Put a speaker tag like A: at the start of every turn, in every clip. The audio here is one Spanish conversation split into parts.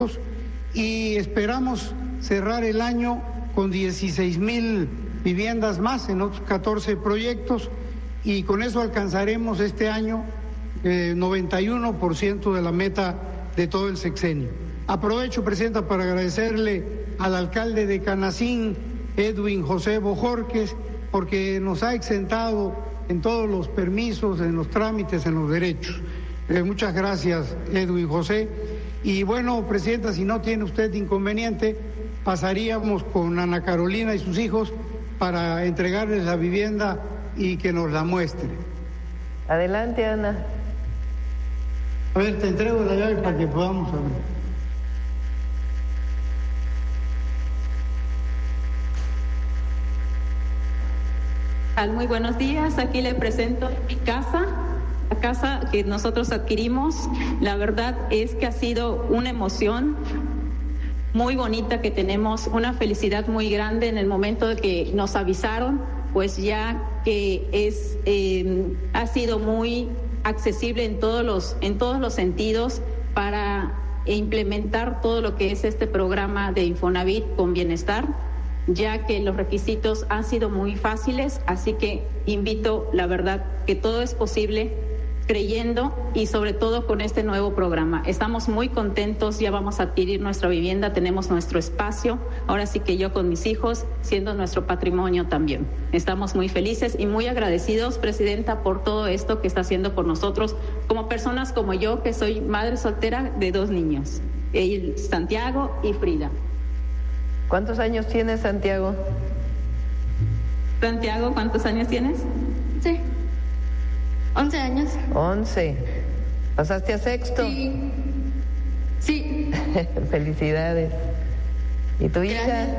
A: proyectos y esperamos cerrar el año con 16,000 viviendas más en otros 14 proyectos y con eso alcanzaremos este año 91% de la meta de todo el sexenio. Aprovecho, Presidenta, para agradecerle al alcalde de Canacín, Edwin José Bojorquez, porque nos ha exentado en todos los permisos, en los trámites, en los derechos. Muchas gracias, Edwin José. Y bueno, Presidenta, si no tiene usted inconveniente, pasaríamos con Ana Carolina y sus hijos para entregarles la vivienda y que nos la muestre.
B: Adelante, Ana.
A: A ver, te entrego la llave para que podamos abrir.
C: Muy buenos días, aquí le presento mi casa, la casa que nosotros adquirimos. La verdad es que ha sido una emoción muy bonita que tenemos, una felicidad muy grande en el momento de que nos avisaron, pues ya que ha sido muy accesible en todos los sentidos para implementar todo lo que es este programa de Infonavit con bienestar, ya que los requisitos han sido muy fáciles, así que invito, la verdad, que todo es posible creyendo y sobre todo con este nuevo programa. Estamos muy contentos, ya vamos a adquirir nuestra vivienda, tenemos nuestro espacio, ahora sí que yo con mis hijos, siendo nuestro patrimonio también. Estamos muy felices y muy agradecidos, Presidenta, por todo esto que está haciendo por nosotros, como personas como yo, que soy madre soltera de 2 niños, Santiago y Frida.
B: ¿Cuántos años tienes, Santiago?
C: Santiago, ¿cuántos años tienes?
D: Sí, 11 años.
B: 11. ¿Pasaste a sexto?
D: Sí. Sí.
B: Felicidades. ¿Y tu hija?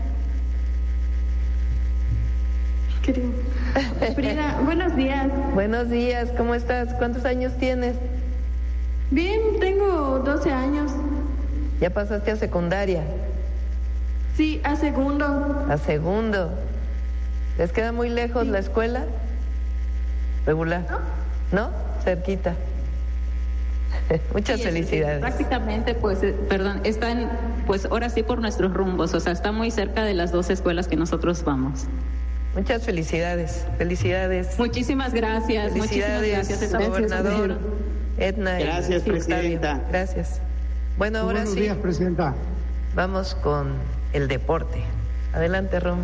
D: Querido. Frida, buenos días.
B: Buenos días, ¿cómo estás? ¿Cuántos años tienes?
D: Bien, tengo 12 años.
B: ¿Ya pasaste a secundaria?
D: Sí, a segundo.
B: A segundo. ¿Les queda muy lejos la escuela? ¿Regular? ¿No? Cerquita. Muchas felicidades.
C: Prácticamente, están, pues ahora sí por nuestros rumbos, o sea, está muy cerca de las 2 escuelas que nosotros vamos.
B: Muchas felicidades. Felicidades.
C: Muchísimas gracias.
B: Felicidades, gobernador. Edna.
E: Gracias, Presidenta.
B: Gracias. Bueno, ahora
A: Buenos días, Presidenta.
B: Vamos con el deporte. Adelante, Romer.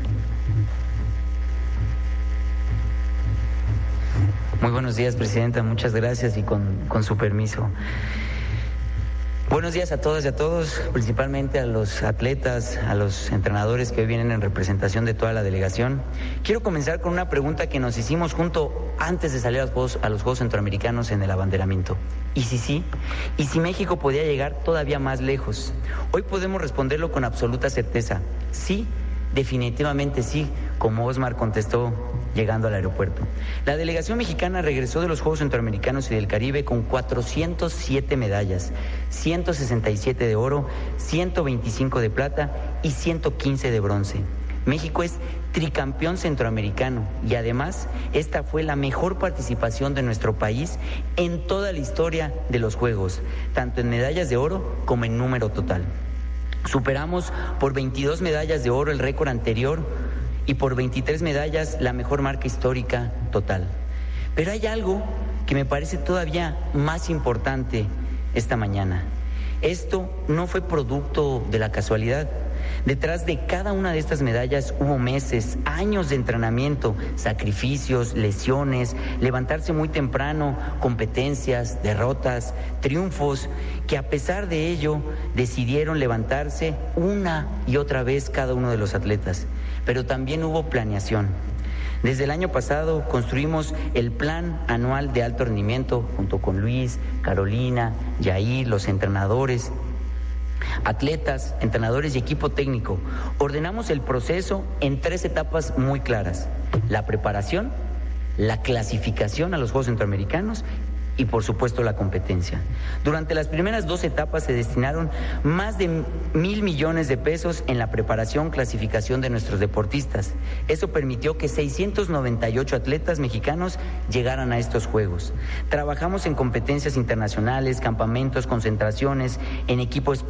F: Muy buenos días, Presidenta. Muchas gracias y con su permiso. Buenos días a todas y a todos, principalmente a los atletas, a los entrenadores que hoy vienen en representación de toda la delegación. Quiero comenzar con una pregunta que nos hicimos antes de salir a los Juegos Centroamericanos en el abanderamiento. ¿Y si sí? ¿Y si México podía llegar todavía más lejos? Hoy podemos responderlo con absoluta certeza. Sí, definitivamente sí, como Osmar contestó llegando al aeropuerto. La delegación mexicana regresó de los Juegos Centroamericanos y del Caribe con 407 medallas, 167 de oro, 125 de plata y 115 de bronce. México es tricampeón centroamericano y además esta fue la mejor participación de nuestro país en toda la historia de los Juegos, tanto en medallas de oro como en número total. Superamos por 22 medallas de oro el récord anterior y por 23 medallas la mejor marca histórica total. Pero hay algo que me parece todavía más importante esta mañana. Esto no fue producto de la casualidad. Detrás de cada una de estas medallas hubo meses, años de entrenamiento, sacrificios, lesiones, levantarse muy temprano, competencias, derrotas, triunfos, que a pesar de ello decidieron levantarse una y otra vez cada uno de los atletas. Pero también hubo planeación. Desde el año pasado construimos el Plan Anual de Alto Rendimiento junto con Luis, Carolina, Yair, los entrenadores, atletas, entrenadores y equipo técnico. Ordenamos el proceso en 3 etapas muy claras: la preparación, la clasificación a los Juegos Centroamericanos y por supuesto la competencia. Durante las primeras 2 etapas se destinaron más de 1,000 millones de pesos en la preparación, clasificación de nuestros deportistas. Eso permitió que 698 atletas mexicanos llegaran a estos Juegos. Trabajamos en competencias internacionales, campamentos, concentraciones, en equipos